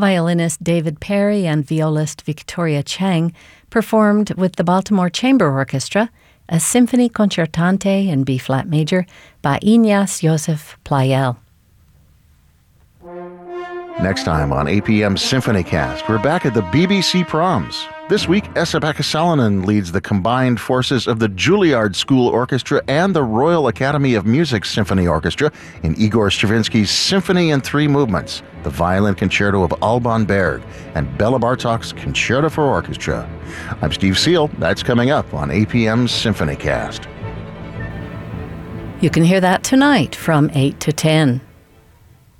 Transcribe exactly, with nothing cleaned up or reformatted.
Violinist David Perry and violist Victoria Chang performed with the Baltimore Chamber Orchestra a Symphony Concertante in B-flat major by Ignaz Joseph Pleyel. Next time on A P M's SymphonyCast, we're back at the B B C Proms. This week, Esa-Pekka Salonen leads the combined forces of the Juilliard School Orchestra and the Royal Academy of Music Symphony Orchestra in Igor Stravinsky's Symphony in Three Movements, the Violin Concerto of Alban Berg, and Bela Bartok's Concerto for Orchestra. I'm Steve Seal. That's coming up on A P M's SymphonyCast. You can hear that tonight from eight to ten.